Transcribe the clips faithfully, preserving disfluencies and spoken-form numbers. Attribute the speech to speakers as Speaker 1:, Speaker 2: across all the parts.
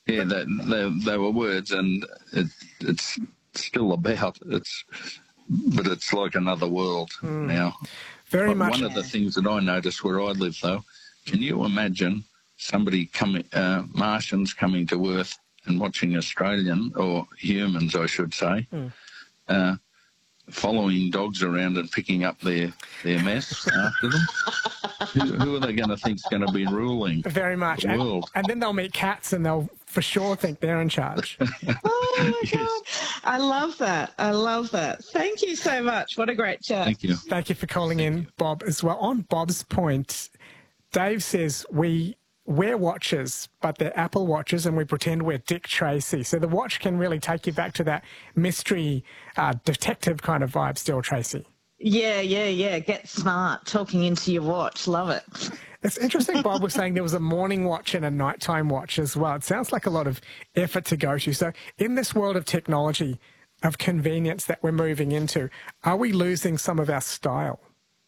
Speaker 1: Yeah, they, they, they were words, and it, it's still about. It's, but it's like another world mm. now.
Speaker 2: Very
Speaker 1: but
Speaker 2: much.
Speaker 1: One of the things that I noticed where I live, though, can you imagine somebody coming, uh, Martians coming to Earth and watching Australian, or humans, I should say, mm. uh, following dogs around and picking up their, their mess after them? who, who are they going to think is going to be ruling
Speaker 2: Very much.
Speaker 1: the
Speaker 2: and,
Speaker 1: world?
Speaker 2: And then they'll meet cats and they'll for sure think they're in charge.
Speaker 3: Oh, my
Speaker 1: Yes.
Speaker 3: God. I love that. I love that. Thank you so much. What a great chat.
Speaker 1: Thank you.
Speaker 2: Thank you for calling Thank in, you. Bob, as well. On Bob's point, Dave says we wear watches, but they're Apple watches, and we pretend we're Dick Tracy. So the watch can really take you back to that mystery uh, detective kind of vibe still, Tracy.
Speaker 3: Yeah, yeah, yeah. Get smart, talking into your watch. Love it.
Speaker 2: It's interesting Bob was saying there was a morning watch and a nighttime watch as well. It sounds like a lot of effort to go to. So in this world of technology, of convenience that we're moving into, are we losing some of our style?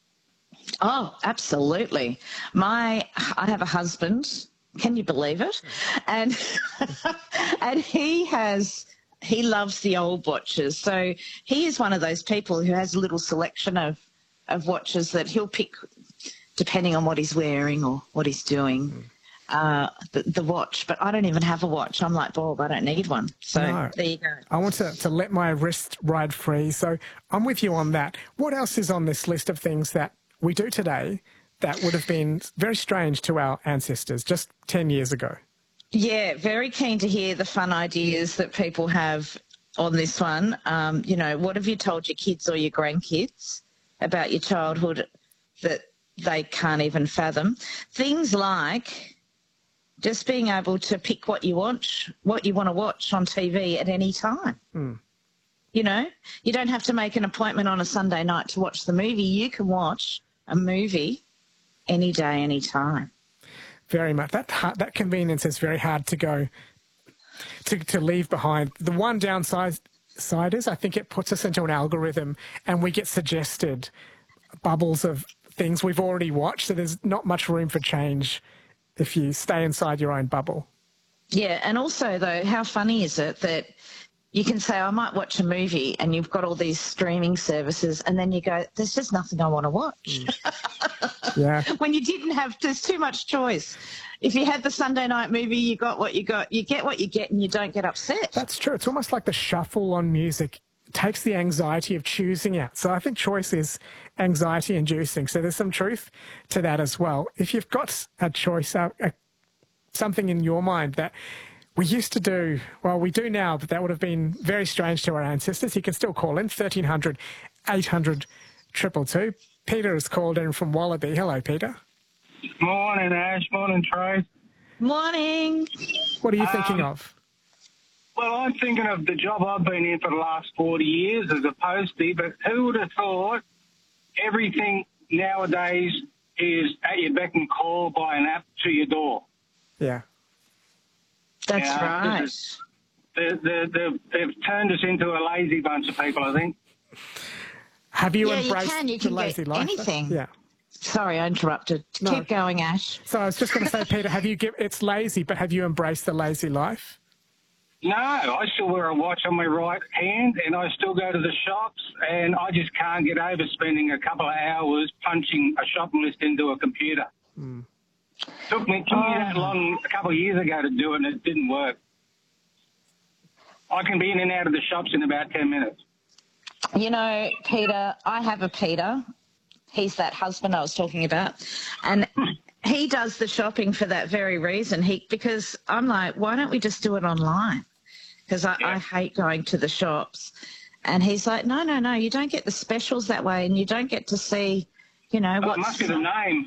Speaker 3: Oh, absolutely. My, I have a husband. Can you believe it? And and he has, he loves the old watches. So he is one of those people who has a little selection of, of watches that he'll pick depending on what he's wearing or what he's doing, mm. uh, the, the watch. But I don't even have a watch. I'm like, Bob, I don't need one. So no. There you go.
Speaker 2: I want to, to let my wrist ride free. So I'm with you on that. What else is on this list of things that we do today that would have been very strange to our ancestors just ten years ago?
Speaker 3: Yeah, very keen to hear the fun ideas that people have on this one. Um, you know, what have you told your kids or your grandkids about your childhood that they can't even fathom? Things like just being able to pick what you want, what you want to watch on T V at any time. Mm. You know, you don't have to make an appointment on a Sunday night to watch the movie. You can watch a movie any day, any time.
Speaker 2: Very much. That that convenience is very hard to go to to leave behind. The one downside side is I think it puts us into an algorithm and we get suggested bubbles of things we've already watched. So there's not much room for change if you stay inside your own bubble.
Speaker 3: Yeah, and also though, how funny is it that you can say, I might watch a movie, and you've got all these streaming services, and then you go, there's just nothing I want to watch.
Speaker 2: Mm. Yeah.
Speaker 3: When you didn't have, there's too much choice. If you had the Sunday night movie, you got what you got. You get what you get, and you don't get upset.
Speaker 2: That's true. It's almost like the shuffle on music takes the anxiety of choosing out. So I think choice is anxiety-inducing. So there's some truth to that as well. If you've got a choice, uh, uh, something in your mind that we used to do, well, we do now, but that would have been very strange to our ancestors. You can still call in, thirteen hundred, eight hundred, two two two. Peter has called in from Wallaby. Hello, Peter.
Speaker 4: Morning, Ash. Morning, Trace.
Speaker 3: Morning.
Speaker 2: What are you thinking
Speaker 4: um,
Speaker 2: of?
Speaker 4: Well, I'm thinking of the job I've been in for the last forty years as a postie, but who would have thought everything nowadays is at your beck and call by an app to your door?
Speaker 2: Yeah.
Speaker 3: That's
Speaker 4: yeah,
Speaker 3: right.
Speaker 4: They're, they're, they're, they've turned us into a lazy bunch of people, I think.
Speaker 2: Have you
Speaker 3: yeah,
Speaker 2: embraced
Speaker 3: you can. You
Speaker 2: the
Speaker 3: can
Speaker 2: lazy
Speaker 3: get
Speaker 2: life?
Speaker 3: anything.
Speaker 2: Yeah.
Speaker 3: Sorry, I interrupted.
Speaker 2: No.
Speaker 3: Keep going, Ash.
Speaker 2: So I was just going to say, Peter, have you give, it's lazy, but have you embraced the lazy life?
Speaker 4: No, I still wear a watch on my right hand, and I still go to the shops, and I just can't get over spending a couple of hours punching a shopping list into a computer. Mm. Took me, took me that long a couple of years ago to do it, and it didn't work. I can be in and out of the shops in about ten minutes.
Speaker 3: You know, Peter, I have a Peter. He's that husband I was talking about. And he does the shopping for that very reason. He Because I'm like, why don't we just do it online? Because I, yeah. I hate going to the shops. And he's like, no, no, no, you don't get the specials that way, and you don't get to see, you know,
Speaker 4: oh,
Speaker 3: what's...
Speaker 4: It must be the name.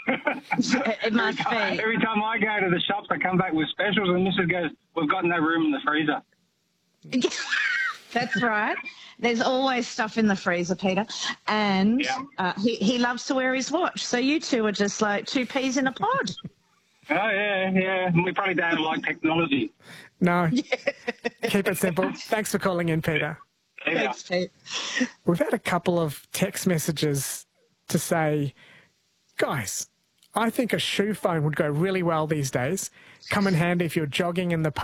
Speaker 3: It must
Speaker 4: every time,
Speaker 3: be.
Speaker 4: Every time I go to the shops, I come back with specials, and Missus goes, we've got no room in the freezer.
Speaker 3: That's right. There's always stuff in the freezer, Peter. And
Speaker 4: yeah.
Speaker 3: uh, he, he loves to wear his watch. So you two are just like two peas in a pod.
Speaker 4: Oh, yeah, yeah. We probably don't like technology.
Speaker 2: No. Yeah. Keep it simple. Thanks for calling in, Peter.
Speaker 4: Yeah.
Speaker 3: Thanks, Pete.
Speaker 2: We've had a couple of text messages to say, guys, I think a shoe phone would go really well these days. Come in handy if you're jogging in the park.